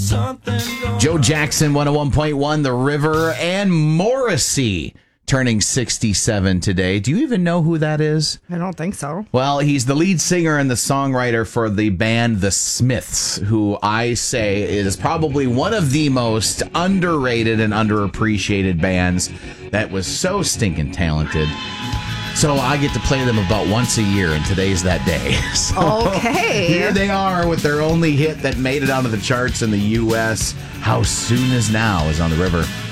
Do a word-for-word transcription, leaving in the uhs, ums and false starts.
Joe Jackson, one oh one point one, The River, and Morrissey turning sixty-seven today. Do you even know who that is? I don't think so. Well, he's the lead singer and the songwriter for the band The Smiths, who I say is probably one of the most underrated and underappreciated bands that was so stinking talented. So I get to play them about once a year, and today's that day. So okay. Here they are with their only hit that made it onto the charts in the U S. How Soon Is Now is on The River.